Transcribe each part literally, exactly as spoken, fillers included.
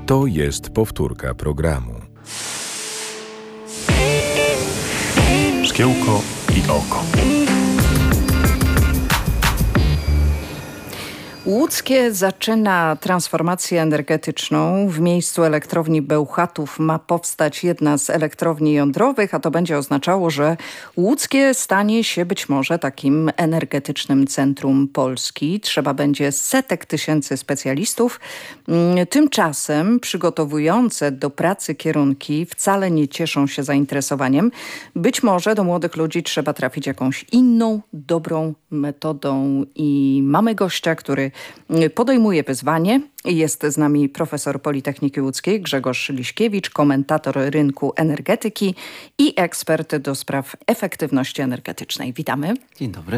To jest powtórka programu. Szkiełko i oko. Łódzkie zaczyna transformację energetyczną. W miejscu elektrowni Bełchatów ma powstać jedna z elektrowni jądrowych, a to będzie oznaczało, że Łódzkie stanie się być może takim energetycznym centrum Polski. Trzeba będzie setek tysięcy specjalistów. Tymczasem przygotowujące do pracy kierunki wcale nie cieszą się zainteresowaniem. Być może do młodych ludzi trzeba trafić jakąś inną, dobrą metodą i mamy gościa, który podejmuje wyzwanie. Jest z nami profesor Politechniki Łódzkiej Grzegorz Liśkiewicz, komentator rynku energetyki i ekspert do spraw efektywności energetycznej. Witamy. Dzień dobry.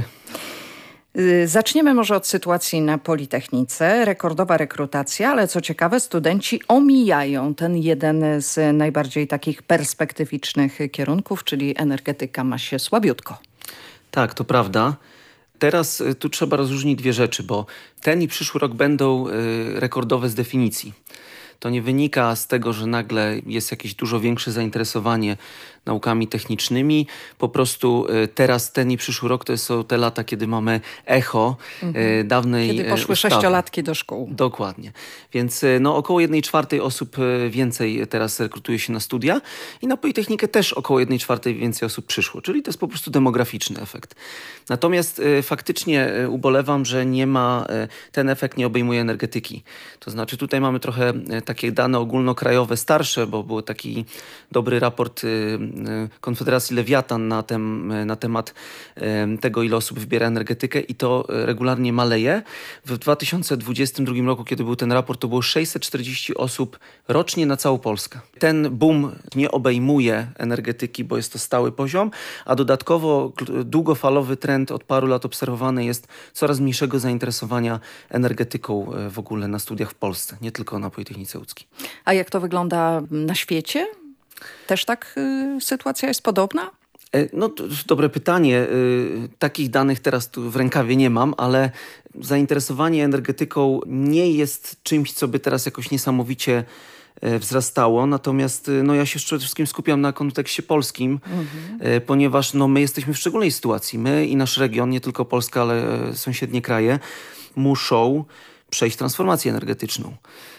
Zaczniemy może od sytuacji na Politechnice. Rekordowa rekrutacja, ale co ciekawe, studenci omijają ten jeden z najbardziej takich perspektywicznych kierunków, czyli energetyka ma się słabiutko. Tak, to prawda. Teraz y, tu trzeba rozróżnić dwie rzeczy, bo ten i przyszły rok będą y, rekordowe z definicji. To nie wynika z tego, że nagle jest jakieś dużo większe zainteresowanie naukami technicznymi. Po prostu y, teraz ten i przyszły rok to są te lata, kiedy mamy echo mhm. y, dawnej Kiedy poszły ustawy. sześciolatki do szkół. Dokładnie. Więc y, no, około jednej czwartej osób y, więcej teraz rekrutuje się na studia i na Politechnikę też około jednej czwartej więcej osób przyszło. Czyli to jest po prostu demograficzny efekt. Natomiast y, faktycznie y, ubolewam, że nie ma, y, ten efekt nie obejmuje energetyki. To znaczy tutaj mamy trochę y, takie dane ogólnokrajowe, starsze, bo był taki dobry raport y, Konfederacji Lewiatan na, tem, na temat tego, ile osób wybiera energetykę i to regularnie maleje. W dwa tysiące dwudziestym drugim roku, kiedy był ten raport, to było sześćset czterdzieści osób rocznie na całą Polskę. Ten boom nie obejmuje energetyki, bo jest to stały poziom, a dodatkowo długofalowy trend od paru lat obserwowany jest coraz mniejszego zainteresowania energetyką w ogóle na studiach w Polsce, nie tylko na Politechnice Łódzkiej. A jak to wygląda na świecie? Też tak y, sytuacja jest podobna? No to dobre pytanie. Takich danych teraz tu w rękawie nie mam, ale zainteresowanie energetyką nie jest czymś, co by teraz jakoś niesamowicie wzrastało. Natomiast no, ja się przede wszystkim skupiam na kontekście polskim, mhm. ponieważ no, my jesteśmy w szczególnej sytuacji. My i nasz region, nie tylko Polska, ale sąsiednie kraje, muszą przejść transformację energetyczną.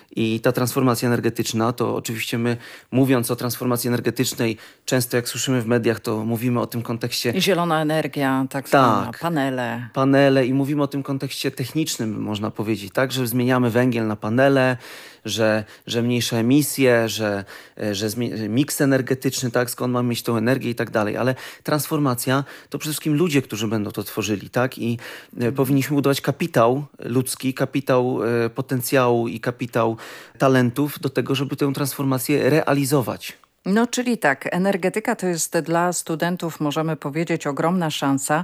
I ta transformacja energetyczna, to oczywiście my mówiąc o transformacji energetycznej, często jak słyszymy w mediach, to mówimy o tym kontekście... Zielona energia, tak zwana, tak, panele. Panele i mówimy o tym kontekście technicznym, można powiedzieć, tak, że zmieniamy węgiel na panele, że, że mniejsze emisje, że, że miks energetyczny, tak, skąd mamy mieć tą energię i tak dalej. Ale transformacja to przede wszystkim ludzie, którzy będą to tworzyli, tak, i hmm. powinniśmy budować kapitał ludzki, kapitał e, potencjału i kapitał talentów do tego, żeby tę transformację realizować. No czyli tak, energetyka to jest dla studentów, możemy powiedzieć, ogromna szansa.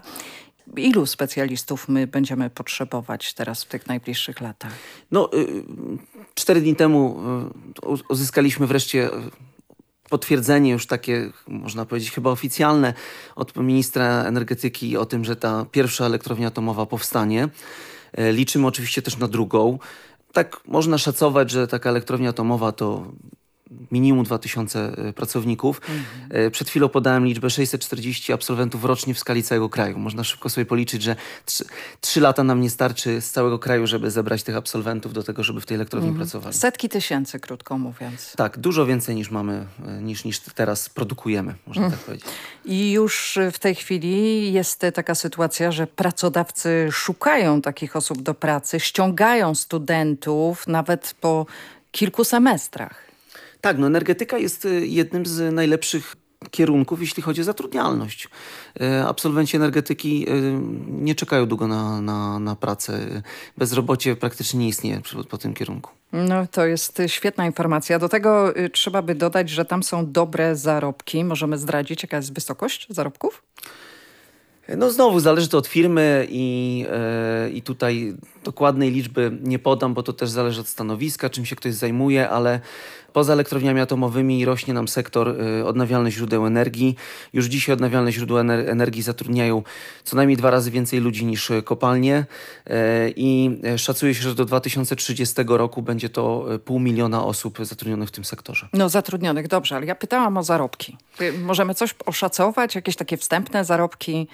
Ilu specjalistów my będziemy potrzebować teraz w tych najbliższych latach? No, y, cztery dni temu y, uzyskaliśmy wreszcie potwierdzenie już takie, można powiedzieć, chyba oficjalne od ministra energetyki o tym, że ta pierwsza elektrownia atomowa powstanie. Y, liczymy oczywiście też na drugą. Tak można szacować, że taka elektrownia atomowa to minimum dwa tysiące pracowników. Mhm. Przed chwilą podałem liczbę sześćset czterdzieści absolwentów rocznie w skali całego kraju. Można szybko sobie policzyć, że trzy lata nam nie starczy z całego kraju, żeby zebrać tych absolwentów do tego, żeby w tej elektrowni mhm. pracowali. Setki tysięcy, krótko mówiąc. Tak, dużo więcej niż mamy, niż, niż teraz produkujemy, można mhm. tak powiedzieć. I już w tej chwili jest taka sytuacja, że pracodawcy szukają takich osób do pracy, ściągają studentów nawet po kilku semestrach. Tak, no energetyka jest jednym z najlepszych kierunków, jeśli chodzi o zatrudnialność. Absolwenci energetyki nie czekają długo na, na, na pracę. Bezrobocie praktycznie nie istnieje po, po tym kierunku. No to jest świetna informacja. Do tego trzeba by dodać, że tam są dobre zarobki. Możemy zdradzić, jaka jest wysokość zarobków? No znowu zależy to od firmy i, e, i tutaj dokładnej liczby nie podam, bo to też zależy od stanowiska, czym się ktoś zajmuje, ale poza elektrowniami atomowymi rośnie nam sektor e, odnawialnych źródeł energii. Już dzisiaj odnawialne źródła ener- energii zatrudniają co najmniej dwa razy więcej ludzi niż kopalnie e, i szacuje się, że do dwa tysiące trzydziestego roku będzie to pół miliona osób zatrudnionych w tym sektorze. No zatrudnionych, dobrze, ale ja pytałam o zarobki. Możemy coś oszacować? Jakieś takie wstępne zarobki?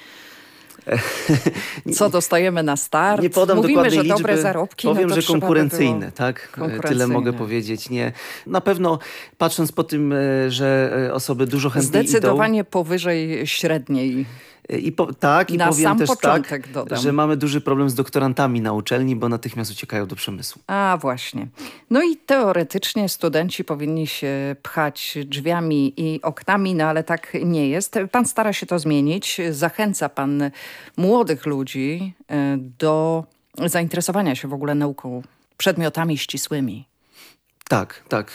Co dostajemy na start? Nie podam Mówimy, dokładnej że liczby. dobre zarobki. Powiem, no to że konkurencyjne, by tak? konkurencyjne. Tyle mogę powiedzieć. Nie. Na pewno patrząc po tym, że osoby dużo chętniej Zdecydowanie idą, powyżej średniej. I po, tak, i Na powiem sam też początek tak, dodam. że mamy duży problem z doktorantami na uczelni, bo natychmiast uciekają do przemysłu. A właśnie. No i teoretycznie studenci powinni się pchać drzwiami i oknami, no ale tak nie jest. Pan stara się to zmienić. Zachęca pan młodych ludzi do zainteresowania się w ogóle nauką, przedmiotami ścisłymi. Tak, tak.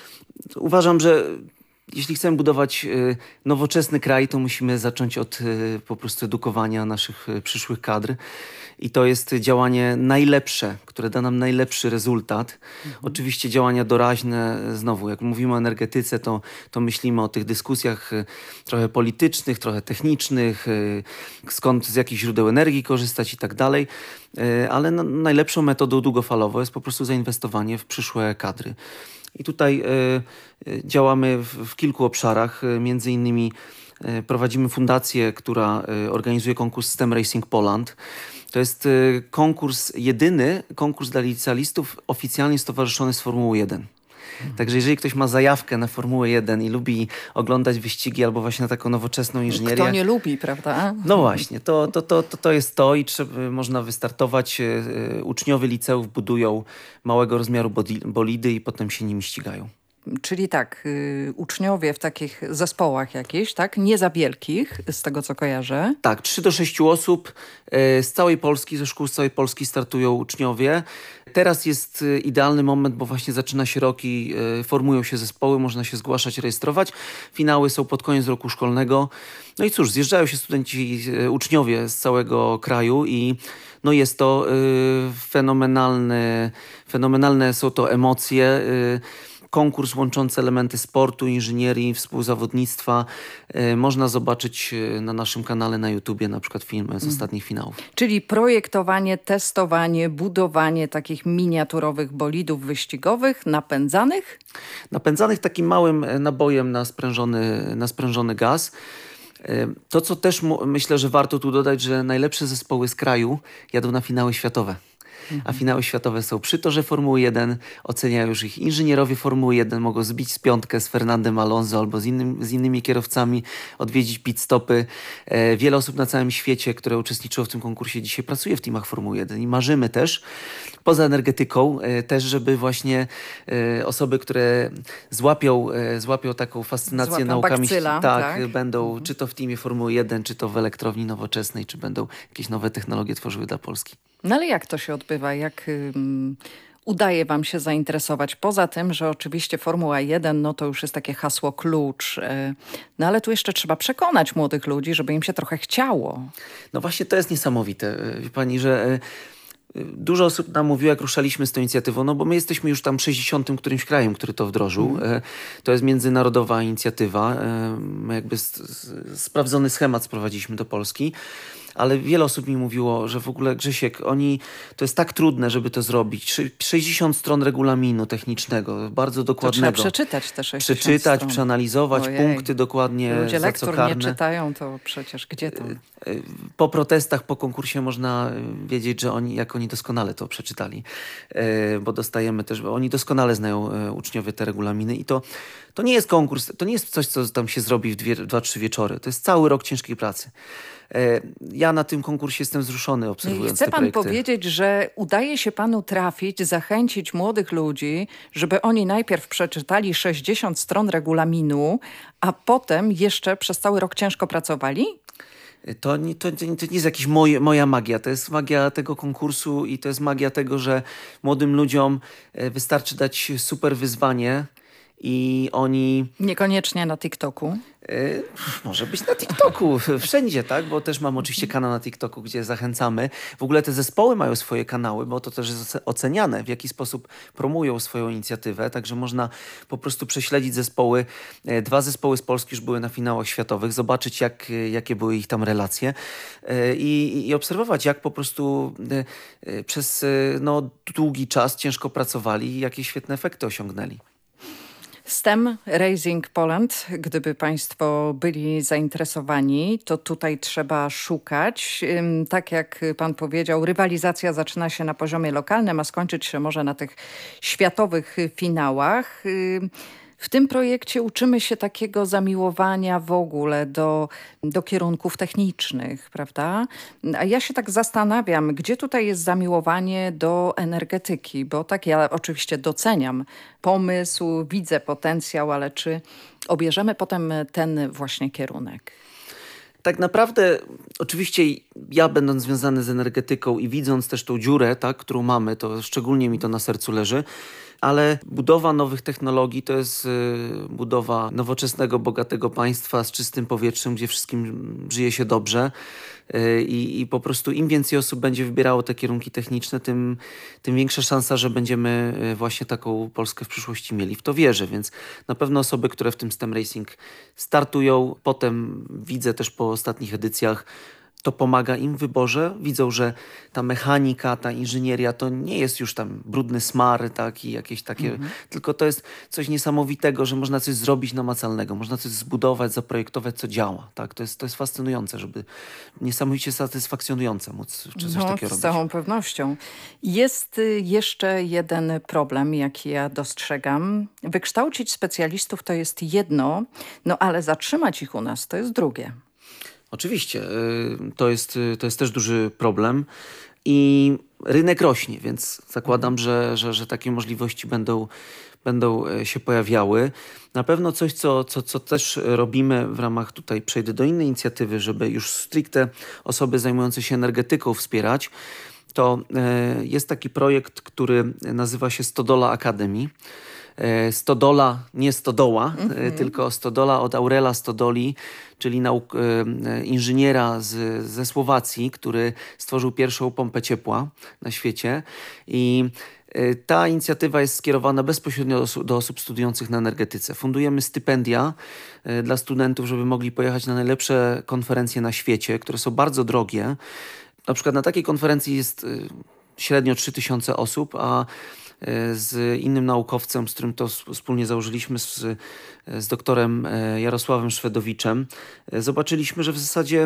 Uważam, że jeśli chcemy budować nowoczesny kraj, to musimy zacząć od po prostu edukowania naszych przyszłych kadr. I to jest działanie najlepsze, które da nam najlepszy rezultat. Mhm. Oczywiście działania doraźne, znowu jak mówimy o energetyce, to, to myślimy o tych dyskusjach trochę politycznych, trochę technicznych, skąd, z jakich źródeł energii korzystać i tak dalej. Ale no, najlepszą metodą długofalowo jest po prostu zainwestowanie w przyszłe kadry. I tutaj y, działamy w, w kilku obszarach, y, między innymi y, prowadzimy fundację, która y, organizuje konkurs STEM Racing Poland. To jest y, konkurs, jedyny konkurs dla licealistów oficjalnie stowarzyszony z Formułą jeden. Mhm. Także jeżeli ktoś ma zajawkę na Formułę jeden i lubi oglądać wyścigi albo właśnie na taką nowoczesną inżynierię. Kto nie lubi, prawda? No właśnie, to, to, to, to, to jest to i trzeba, można wystartować. Yy, uczniowie liceów budują małego rozmiaru bolidy i potem się nimi ścigają. Czyli tak, y, uczniowie w takich zespołach jakichś, tak? Nie za wielkich, z tego co kojarzę. Tak, trzy do sześciu osób y, z całej Polski, ze szkół z całej Polski startują uczniowie. Teraz jest y, idealny moment, bo właśnie zaczyna się rok i y, formują się zespoły, można się zgłaszać, rejestrować. Finały są pod koniec roku szkolnego. No i cóż, zjeżdżają się studenci, y, uczniowie z całego kraju i no jest to y, fenomenalne, fenomenalne są to emocje. Y, Konkurs łączący elementy sportu, inżynierii, współzawodnictwa. Yy, można zobaczyć yy, na naszym kanale na YouTubie na przykład filmy z ostatnich finałów. Czyli projektowanie, testowanie, budowanie takich miniaturowych bolidów wyścigowych, napędzanych? Napędzanych takim małym nabojem na sprężony, na sprężony gaz. Yy, to, co też myślę, że warto tu dodać, że najlepsze zespoły z kraju jadą na finały światowe. A finały światowe są przy torze Formuły jeden, oceniają już ich inżynierowie Formuły jeden, mogą zbić z piątkę z Fernandem Alonso albo z, innym, z innymi kierowcami, odwiedzić pit stopy. E, wiele osób na całym świecie, które uczestniczyło w tym konkursie, dzisiaj pracuje w teamach Formuły jeden i marzymy też, poza energetyką, e, też żeby właśnie e, osoby, które złapią, e, złapią taką fascynację Złapią naukami, bakcyla, tak, tak, będą mhm. czy to w teamie Formuły jeden, czy to w elektrowni nowoczesnej, czy będą jakieś nowe technologie tworzyły dla Polski. No ale jak to się odbywa? Jak um, udaje wam się zainteresować? Poza tym, że oczywiście Formuła jeden, no to już jest takie hasło klucz. Yy, no ale tu jeszcze trzeba przekonać młodych ludzi, żeby im się trochę chciało. No właśnie to jest niesamowite, wie pani, że dużo osób nam mówiło, jak ruszaliśmy z tą inicjatywą, no bo my jesteśmy już tam sześćdziesiątym którymś krajem, który to wdrożył. Mm. To jest międzynarodowa inicjatywa. My jakby sprawdzony schemat sprowadziliśmy do Polski. Ale wiele osób mi mówiło, że w ogóle Grzesiek, oni, to jest tak trudne, żeby to zrobić. sześćdziesiąt stron regulaminu technicznego, bardzo dokładnego. To trzeba przeczytać te sześćdziesiąt Przeczytać, stron. przeanalizować, Ojej. punkty dokładnie, Ludzie za lektur co karne. nie czytają, to przecież gdzie to? Po protestach, po konkursie można wiedzieć, że oni, jak oni doskonale to przeczytali. Bo dostajemy też, bo oni doskonale znają uczniowie te regulaminy i to, to nie jest konkurs, to nie jest coś, co tam się zrobi w dwie, dwa, trzy wieczory. To jest cały rok ciężkiej pracy. Ja na tym konkursie jestem wzruszony, obserwując Chce te pan projekty. powiedzieć, że udaje się panu trafić, zachęcić młodych ludzi, żeby oni najpierw przeczytali sześćdziesiąt stron regulaminu, a potem jeszcze przez cały rok ciężko pracowali? To nie, to, to nie jest jakaś moje, moja magia, to jest magia tego konkursu i to jest magia tego, że młodym ludziom wystarczy dać super wyzwanie i oni... Niekoniecznie na TikToku. Y, może być na TikToku, wszędzie, tak? Bo też mam oczywiście kanał na TikToku, gdzie zachęcamy. W ogóle te zespoły mają swoje kanały, bo to też jest oceniane, w jaki sposób promują swoją inicjatywę. Także można po prostu prześledzić zespoły. E, Dwa zespoły z Polski już były na finałach światowych, zobaczyć jak, jakie były ich tam relacje e, i, i obserwować, jak po prostu e, e, przez e, no, długi czas ciężko pracowali i jakie świetne efekty osiągnęli. STEM Raising Poland, gdyby Państwo byli zainteresowani, to tutaj trzeba szukać. Ym, Tak jak Pan powiedział, rywalizacja zaczyna się na poziomie lokalnym, a skończyć się może na tych światowych finałach. Ym, W tym projekcie uczymy się takiego zamiłowania w ogóle do, do kierunków technicznych, prawda? A ja się tak zastanawiam, gdzie tutaj jest zamiłowanie do energetyki, bo tak ja oczywiście doceniam pomysł, widzę potencjał, ale czy obierzemy potem ten właśnie kierunek? Tak naprawdę, oczywiście ja będąc związany z energetyką i widząc też tą dziurę, tak, którą mamy, to szczególnie mi to na sercu leży, ale budowa nowych technologii to jest y, budowa nowoczesnego, bogatego państwa z czystym powietrzem, gdzie wszystkim żyje się dobrze. Y, I po prostu im więcej osób będzie wybierało te kierunki techniczne, tym, tym większa szansa, że będziemy y, właśnie taką Polskę w przyszłości mieli. W to wierzę, więc na pewno osoby, które w tym STEM Racing startują, potem widzę też po ostatnich edycjach, to pomaga im w wyborze. Widzą, że ta mechanika, ta inżynieria to nie jest już tam brudny smar, tak, i jakieś takie, mhm. tylko to jest coś niesamowitego, że można coś zrobić namacalnego, można coś zbudować, zaprojektować, co działa. Tak? To jest, to jest fascynujące, żeby niesamowicie satysfakcjonujące móc czy coś no, takiego z robić. całą pewnością. Jest y, jeszcze jeden problem, jaki ja dostrzegam. Wykształcić specjalistów to jest jedno, no ale zatrzymać ich u nas to jest drugie. Oczywiście, to jest, to jest też duży problem i rynek rośnie, więc zakładam, że, że, że takie możliwości będą, będą się pojawiały. Na pewno coś, co, co, co też robimy w ramach, tutaj przejdę do innej inicjatywy, żeby już stricte osoby zajmujące się energetyką wspierać, to jest taki projekt, który nazywa się Stodola Academy. Stodola, nie stodoła, mm-hmm. tylko Stodola od Aurela Stodoli, czyli nauk- inżyniera z, ze Słowacji, który stworzył pierwszą pompę ciepła na świecie. I ta inicjatywa jest skierowana bezpośrednio do, osób, do osób studiujących na energetyce. Fundujemy stypendia dla studentów, żeby mogli pojechać na najlepsze konferencje na świecie, które są bardzo drogie. Na przykład na takiej konferencji jest średnio trzy tysiące osób, a z innym naukowcem, z którym to wspólnie założyliśmy, z, z doktorem Jarosławem Szwedowiczem, zobaczyliśmy, że w zasadzie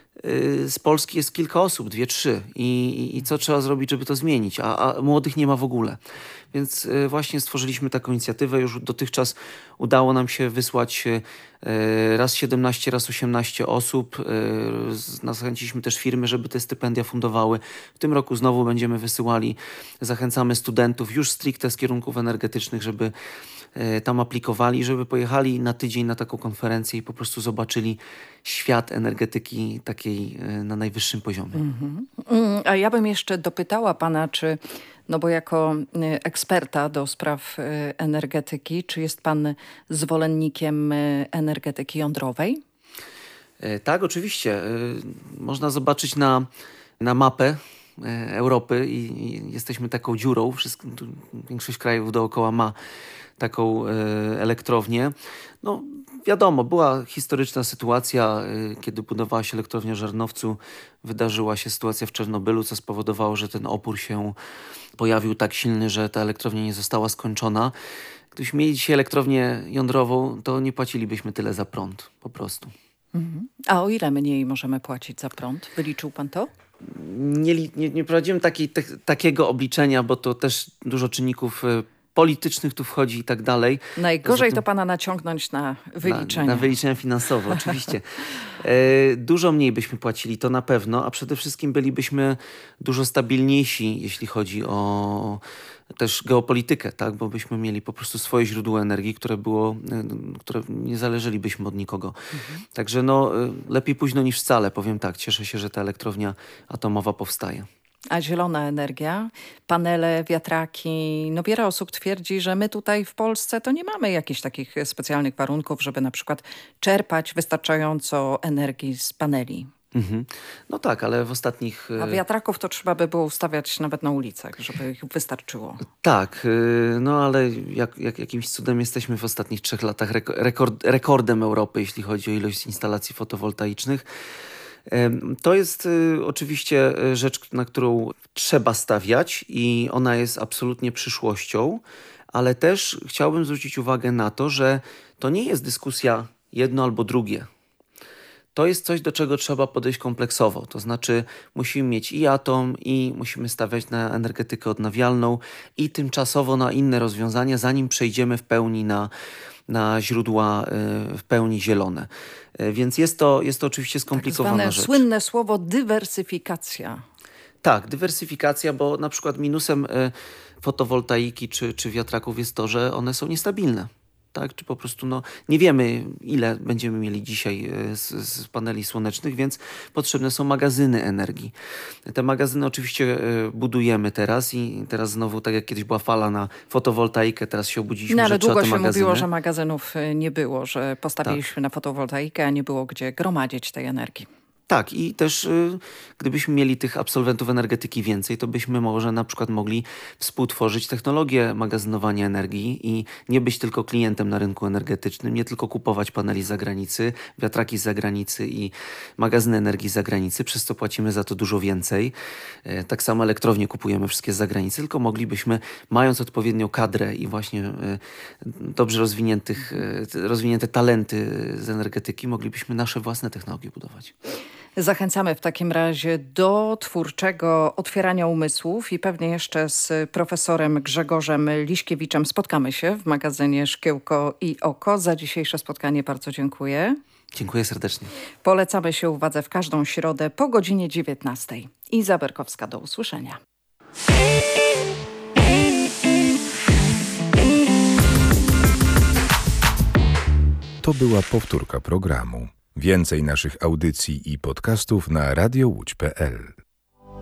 z Polski jest kilka osób, dwie, trzy. I, i co trzeba zrobić, żeby to zmienić? A, a młodych nie ma w ogóle. Więc właśnie stworzyliśmy taką inicjatywę. Już dotychczas udało nam się wysłać raz siedemnaście, raz osiemnaście osób. Zachęciliśmy też firmy, żeby te stypendia fundowały. W tym roku znowu będziemy wysyłali. Zachęcamy studentów już stricte z kierunków energetycznych, żeby tam aplikowali, żeby pojechali na tydzień na taką konferencję i po prostu zobaczyli świat energetyki takiej na najwyższym poziomie. Mm-hmm. A ja bym jeszcze dopytała pana, czy, no bo jako eksperta do spraw energetyki, czy jest pan zwolennikiem energetyki jądrowej? Tak, oczywiście. Można zobaczyć na, na mapę Europy i, i jesteśmy taką dziurą. Wszystko, większość krajów dookoła ma taką e, elektrownię. No wiadomo, była historyczna sytuacja, e, kiedy budowała się elektrownia w Żarnowcu. Wydarzyła się sytuacja w Czarnobylu, co spowodowało, że ten opór się pojawił tak silny, że ta elektrownia nie została skończona. Gdybyśmy mieli dzisiaj elektrownię jądrową, to nie płacilibyśmy tyle za prąd, po prostu. Mhm. A o ile mniej możemy płacić za prąd? Wyliczył pan to? Nie, nie, nie prowadziłem takiej, te, takiego obliczenia, bo to też dużo czynników e, politycznych tu wchodzi i tak dalej. Najgorzej to pana naciągnąć na wyliczenia. Na, na wyliczenia finansowe, oczywiście. E, dużo mniej byśmy płacili, to na pewno, a przede wszystkim bylibyśmy dużo stabilniejsi, jeśli chodzi o też geopolitykę, tak? Bo byśmy mieli po prostu swoje źródło energii, które było, które nie zależelibyśmy od nikogo. Mhm. Także no, lepiej późno niż wcale, powiem tak. Cieszę się, że ta elektrownia atomowa powstaje. A zielona energia, panele, wiatraki, no wiele osób twierdzi, że my tutaj w Polsce to nie mamy jakichś takich specjalnych warunków, żeby na przykład czerpać wystarczająco energii z paneli. Mhm. No tak, ale w ostatnich... A wiatraków to trzeba by było ustawiać nawet na ulicach, żeby ich wystarczyło. Tak, no ale jak, jak jakimś cudem jesteśmy w ostatnich trzech latach rekord, rekordem Europy, jeśli chodzi o ilość instalacji fotowoltaicznych. To jest oczywiście rzecz, na którą trzeba stawiać i ona jest absolutnie przyszłością, ale też chciałbym zwrócić uwagę na to, że to nie jest dyskusja jedno albo drugie. To jest coś, do czego trzeba podejść kompleksowo. To znaczy musimy mieć i atom, i musimy stawiać na energetykę odnawialną i tymczasowo na inne rozwiązania, zanim przejdziemy w pełni na, na źródła w pełni zielone. Więc jest to, jest to oczywiście skomplikowana tak zwane rzecz. Słynne słowo dywersyfikacja. Tak, dywersyfikacja, bo na przykład minusem fotowoltaiki czy, czy wiatraków jest to, że one są niestabilne. Tak, czy po prostu no, nie wiemy, ile będziemy mieli dzisiaj z, z paneli słonecznych, więc potrzebne są magazyny energii. Te magazyny oczywiście budujemy teraz i teraz znowu, tak jak kiedyś była fala na fotowoltaikę, teraz się obudziliśmy, no, ale że trzeba długo te się magazyny. mówiło, że magazynów nie było, że postawiliśmy tak. na fotowoltaikę, a nie było gdzie gromadzić tej energii. Tak, i też y, gdybyśmy mieli tych absolwentów energetyki więcej, to byśmy może na przykład mogli współtworzyć technologię magazynowania energii i nie być tylko klientem na rynku energetycznym, nie tylko kupować paneli z zagranicy, wiatraki z zagranicy i magazyny energii z zagranicy, przez co płacimy za to dużo więcej. Y, tak samo elektrownie kupujemy wszystkie z zagranicy, tylko moglibyśmy, mając odpowiednią kadrę i właśnie y, dobrze rozwiniętych, y, rozwinięte talenty z energetyki, moglibyśmy nasze własne technologie budować. Zachęcamy w takim razie do twórczego otwierania umysłów i pewnie jeszcze z profesorem Grzegorzem Liśkiewiczem spotkamy się w magazynie Szkiełko i Oko. Za dzisiejsze spotkanie bardzo dziękuję. Dziękuję serdecznie. Polecamy się uwadze w każdą środę po godzinie dziewiętnastej. Iza Berkowska, do usłyszenia. To była powtórka programu. Więcej naszych audycji i podcastów na radio łódź kropka pe el.